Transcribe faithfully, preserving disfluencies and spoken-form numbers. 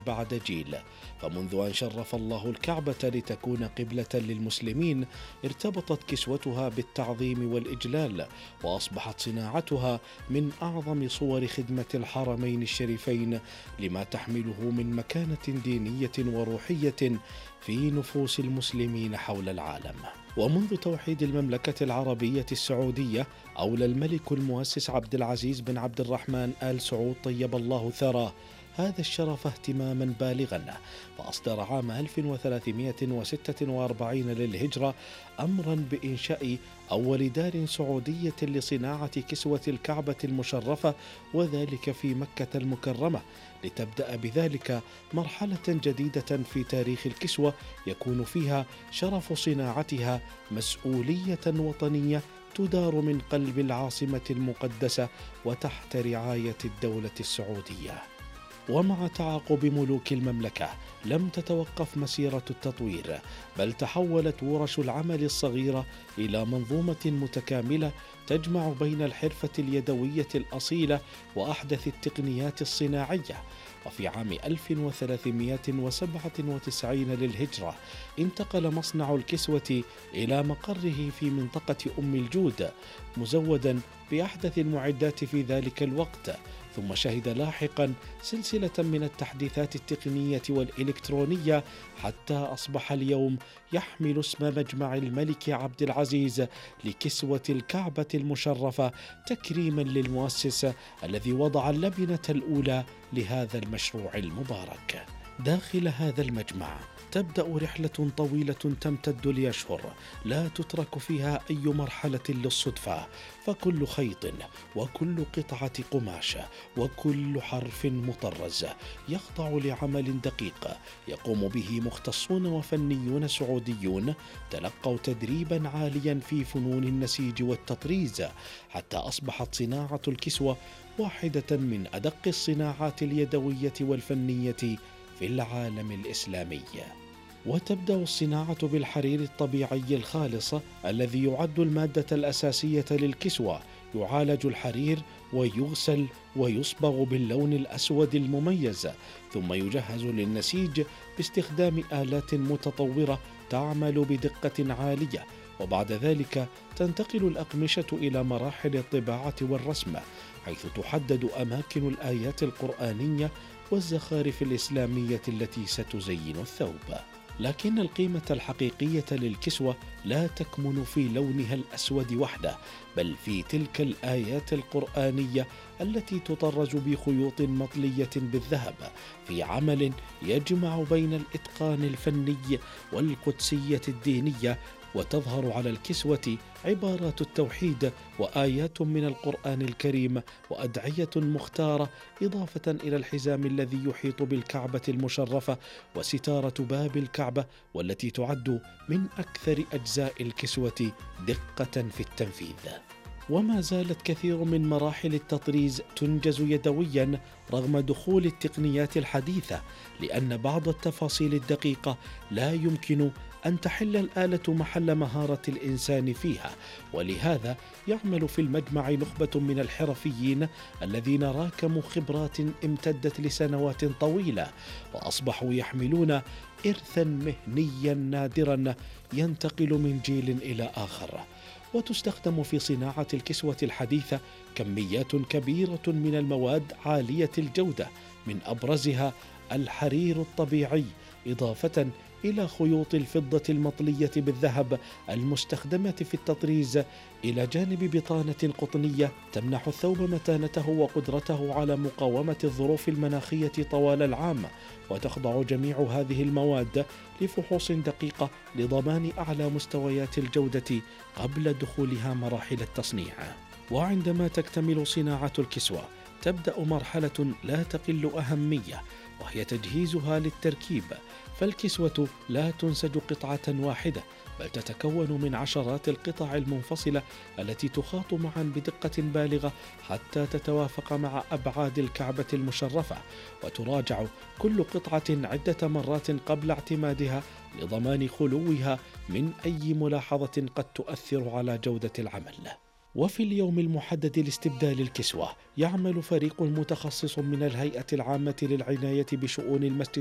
بعد جيل. فمنذ أن شرف الله الكعبة لتكون قبلة للمسلمين ارتبطت كسوتها بالتعظيم والإجلال، وأصبحت صناعتها من أعظم صور خدمة الحرمين الشريفين لما تحمله من مكانة دينية وروحية في نفوس المسلمين حول العالم. ومنذ توحيد المملكة العربية السعودية أولى الملك المؤسس عبد العزيز بن عبد الرحمن آل سعود طيب الله ثراه هذا الشرف اهتماما بالغا، فأصدر عام ألف وثلاثمائة وستة وأربعين للهجرة أمرا بإنشاء أول دار سعودية لصناعة كسوة الكعبة المشرفة، وذلك في مكة المكرمة، لتبدأ بذلك مرحلة جديدة في تاريخ الكسوة يكون فيها شرف صناعتها مسؤولية وطنية تدار من قلب العاصمة المقدسة وتحت رعاية الدولة السعودية. ومع تعاقب ملوك المملكة لم تتوقف مسيرة التطوير، بل تحولت ورش العمل الصغيرة إلى منظومة متكاملة تجمع بين الحرفة اليدوية الأصيلة وأحدث التقنيات الصناعية. وفي عام ألف وثلاثمائة وسبعة وتسعين للهجرة انتقل مصنع الكسوة إلى مقره في منطقة أم الجود، مزودا بأحدث المعدات في ذلك الوقت، ثم شهد لاحقا سلسلة من التحديثات التقنية والإلكترونية حتى أصبح اليوم يحمل اسم مجمع الملك عبد العزيز لكسوة الكعبة المشرفة تكريما للمؤسس الذي وضع اللبنة الأولى لهذا المشروع المبارك. داخل هذا المجمع تبدأ رحلة طويلة تمتد لأشهر لا تترك فيها أي مرحلة للصدفة، فكل خيط وكل قطعة قماش وكل حرف مطرز يخضع لعمل دقيق يقوم به مختصون وفنيون سعوديون تلقوا تدريبا عاليا في فنون النسيج والتطريز، حتى أصبحت صناعة الكسوة واحدة من أدق الصناعات اليدوية والفنية في العالم الإسلامي. وتبدأ الصناعة بالحرير الطبيعي الخالص الذي يعد المادة الأساسية للكسوة. يعالج الحرير ويغسل ويصبغ باللون الأسود المميز، ثم يجهز للنسيج باستخدام آلات متطورة تعمل بدقة عالية، وبعد ذلك تنتقل الأقمشة إلى مراحل الطباعة والرسم، حيث تحدد أماكن الآيات القرآنية والزخارف الإسلامية التي ستزين الثوب. لكن القيمة الحقيقية للكسوة لا تكمن في لونها الأسود وحده، بل في تلك الآيات القرآنية التي تطرز بخيوط مطلية بالذهب في عمل يجمع بين الإتقان الفني والقدسية الدينية. وتظهر على الكسوة عبارات التوحيد وآيات من القرآن الكريم وأدعية مختارة، إضافة إلى الحزام الذي يحيط بالكعبة المشرفة وستارة باب الكعبة، والتي تعد من أكثر أجزاء الكسوة دقة في التنفيذ. وما زالت كثير من مراحل التطريز تنجز يدويا رغم دخول التقنيات الحديثة، لأن بعض التفاصيل الدقيقة لا يمكن أن تحل الآلة محل مهارة الإنسان فيها، ولهذا يعمل في المجمع نخبة من الحرفيين الذين راكموا خبرات امتدت لسنوات طويلة، وأصبحوا يحملون إرثا مهنيا نادرا ينتقل من جيل إلى آخر. وتستخدم في صناعة الكسوة الحديثة كميات كبيرة من المواد عالية الجودة، من أبرزها الحرير الطبيعي، إضافة إلى خيوط الفضة المطلية بالذهب المستخدمة في التطريز، إلى جانب بطانة قطنية تمنح الثوب متانته وقدرته على مقاومة الظروف المناخية طوال العام. وتخضع جميع هذه المواد لفحوص دقيقة لضمان أعلى مستويات الجودة قبل دخولها مراحل التصنيع. وعندما تكتمل صناعة الكسوة تبدأ مرحلة لا تقل أهمية، وهي تجهيزها للتركيب. فالكسوة لا تنسج قطعة واحدة، بل تتكون من عشرات القطع المنفصلة التي تخاط معا بدقة بالغة حتى تتوافق مع أبعاد الكعبة المشرفة، وتراجع كل قطعة عدة مرات قبل اعتمادها لضمان خلوها من أي ملاحظة قد تؤثر على جودة العمل. وفي اليوم المحدد لاستبدال الكسوة يعمل فريق متخصص من الهيئة العامة للعناية بشؤون المسجد